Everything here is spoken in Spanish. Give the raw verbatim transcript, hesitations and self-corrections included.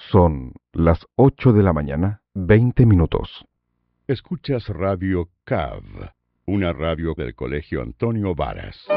Son las ocho de la mañana, veinte minutos. Escuchas Radio C A V, una radio del Colegio Antonio Varas.